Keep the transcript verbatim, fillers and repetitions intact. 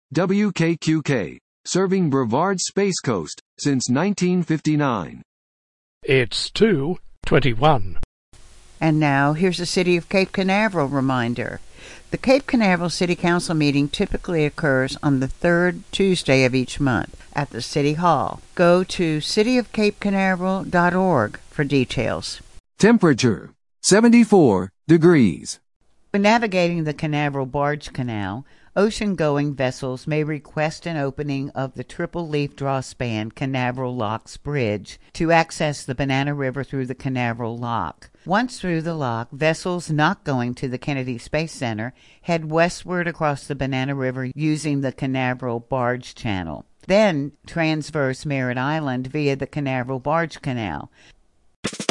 W K Q K, serving Brevard Space Coast since nineteen fifty-nine. It's two twenty-one. And now, here's a City of Cape Canaveral reminder. The Cape Canaveral City Council meeting typically occurs on the third Tuesday of each month at the City Hall. Go to city of cape canaveral dot org for details. Temperature, seventy-four degrees. When navigating the Canaveral Barge Canal, ocean-going vessels may request an opening of the triple-leaf drawspan Canaveral Locks Bridge to access the Banana River through the Canaveral Lock. Once through the lock, vessels not going to the Kennedy Space Center head westward across the Banana River using the Canaveral Barge Channel. Then transverse Merritt Island via the Canaveral Barge Canal.